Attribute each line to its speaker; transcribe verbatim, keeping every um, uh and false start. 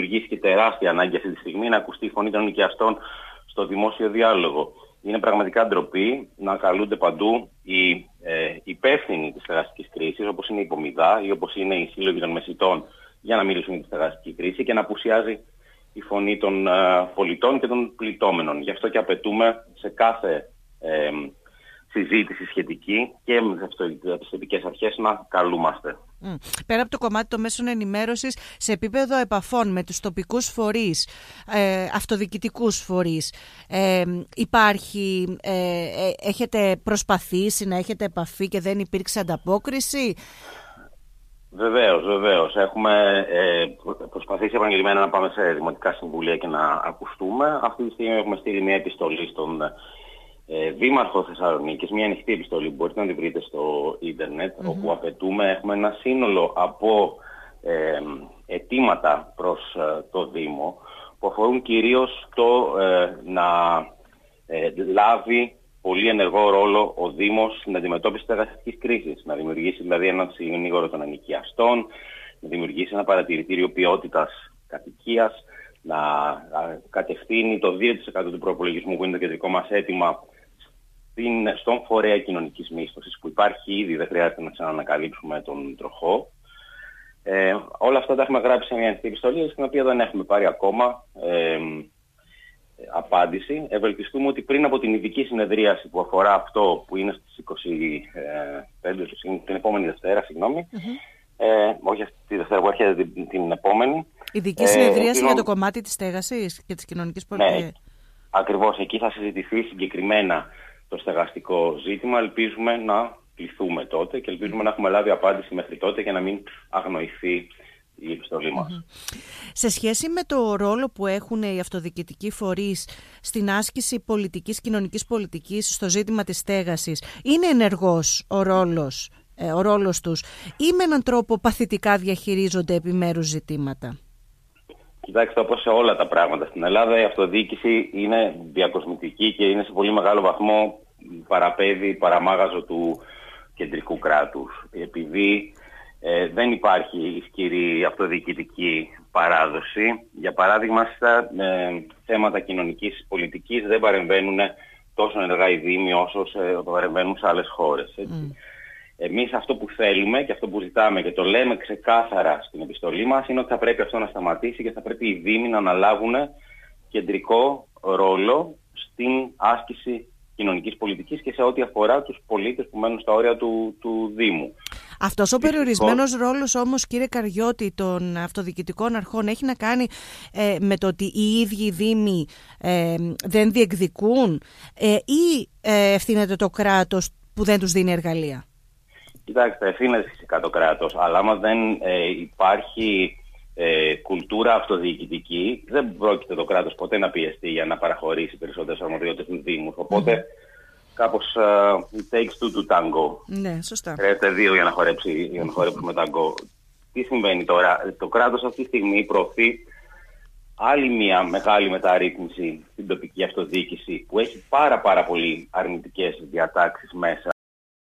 Speaker 1: δημιουργήσει και τεράστια ανάγκη αυτή τη στιγμή να ακουστεί η φωνή των ενοικιαστών στο δημόσιο διάλογο. Είναι πραγματικά ντροπή να καλούνται παντού οι ε, υπεύθυνοι της στεγαστικής κρίσης, όπως είναι η Υπομηδά ή όπως είναι οι σύλλογοι των μεσητών, για να μιλήσουν για τη στεγαστική κρίση και να απουσιάζει η φωνή των ε, πολιτών και των πληττόμενων. Γι' αυτό και απαιτούμε σε κάθε ε, συζήτηση σχετική και με τις τοπικές αρχές να καλούμαστε.
Speaker 2: Mm. Πέρα από το κομμάτι των μέσων ενημέρωσης, σε επίπεδο επαφών με τους τοπικούς φορείς, ε, αυτοδιοικητικούς φορείς, ε, υπάρχει, ε, ε, έχετε προσπαθήσει να έχετε επαφή και δεν υπήρξε ανταπόκριση?
Speaker 1: Βεβαίως, βεβαίως. Έχουμε ε, προσπαθήσει επανειλημμένα να πάμε σε δημοτικά συμβουλία και να ακουστούμε. Αυτή τη στιγμή έχουμε στείλει μια επιστολή στον ε, Δήμαρχο Θεσσαλονίκης, μια ανοιχτή επιστολή που μπορείτε να την βρείτε στο ίντερνετ, mm-hmm. όπου απαιτούμε, έχουμε ένα σύνολο από ε, αιτήματα προς ε, το Δήμο που αφορούν κυρίως το ε, να ε, λάβει πολύ ενεργό ρόλο ο Δήμος στην αντιμετώπιση της στεγαστικής κρίσης. Να δημιουργήσει δηλαδή έναν συνήγορο των ενοικιαστών, να δημιουργήσει ένα παρατηρητήριο ποιότητας κατοικίας, να κατευθύνει το δύο τοις εκατό του προϋπολογισμού που είναι το κεντρικό μας αίτημα στον φορέα κοινωνικής μίσθωσης που υπάρχει ήδη, δεν χρειάζεται να ξανανακαλύψουμε τον τροχό. Ε, όλα αυτά τα έχουμε γράψει σε μια ανοιχτή επιστολή, στην οποία δεν έχουμε πάρει ακόμα ε, απάντηση. Ευελπιστούμε ότι πριν από την ειδική συνεδρίαση που αφορά αυτό, που είναι στις είκοσι πέντε, την επόμενη Δευτέρα, συγγνώμη, mm-hmm. ε, όχι αυτή τη Δευτέρα που έρχεται την, την επόμενη.
Speaker 2: Ειδική συνεδρίαση ε, για το κομμάτι της στέγασης και της κοινωνικής πολιτικής.
Speaker 1: Ναι, ακριβώς, εκεί θα συζητηθεί συγκεκριμένα το στεγαστικό ζήτημα. Ελπίζουμε να πληθούμε τότε και ελπίζουμε mm-hmm. να έχουμε λάβει απάντηση μέχρι τότε και να μην αγνοηθεί η επιστολή μας. Mm-hmm.
Speaker 2: Σε σχέση με το ρόλο που έχουν οι αυτοδιοικητικοί φορείς στην άσκηση πολιτικής, κοινωνικής πολιτικής στο ζήτημα της στέγασης, είναι ενεργός ο ρόλος, ε, ο ρόλος τους ή με έναν τρόπο παθητικά διαχειρίζονται επιμέρους ζητήματα?
Speaker 1: Κοιτάξτε, όπως σε όλα τα πράγματα στην Ελλάδα, η αυτοδιοίκηση είναι διακοσμητική και είναι σε πολύ μεγάλο βαθμό παραπέδι, παραμάγαζο του κεντρικού κράτους. Επειδή ε, δεν υπάρχει ισχυρή αυτοδιοικητική παράδοση, για παράδειγμα, στα ε, θέματα κοινωνικής πολιτικής δεν παρεμβαίνουν τόσο ενεργά οι Δήμοι όσο ε, παρεμβαίνουν σε άλλες χώρες. Έτσι. Mm. Εμείς αυτό που θέλουμε και αυτό που ζητάμε και το λέμε ξεκάθαρα στην επιστολή μας είναι ότι θα πρέπει αυτό να σταματήσει και θα πρέπει οι Δήμοι να αναλάβουν κεντρικό ρόλο στην άσκηση κοινωνικής πολιτικής και σε ό,τι αφορά τους πολίτες που μένουν στα όρια του, του Δήμου.
Speaker 2: Αυτός ο περιορισμένος ρόλος όμως, κύριε Καριώτη, των αυτοδιοικητικών αρχών έχει να κάνει ε, με το ότι οι ίδιοι οι Δήμοι ε, δεν διεκδικούν ε, ή ε, ευθύνεται το κράτος που δεν τους δίνει εργαλεία?
Speaker 1: Κοιτάξτε, ευθύνεται φυσικά το κράτος, αλλά άμα δεν ε, υπάρχει ε, κουλτούρα αυτοδιοικητική, δεν πρόκειται το κράτος ποτέ να πιεστεί για να παραχωρήσει περισσότερες αρμοδιότητες του Δήμου. Οπότε mm-hmm. κάπως uh, it takes two to tango.
Speaker 2: Ναι, σωστά.
Speaker 1: Χρειάζεται δύο για να, χορέψει, για να χορέψουμε ταγκό. Τι συμβαίνει τώρα? Το κράτος αυτή τη στιγμή προωθεί άλλη μια μεγάλη μεταρρύθμιση στην τοπική αυτοδιοίκηση που έχει πάρα πάρα πολύ αρνητικές διατάξεις μέσα.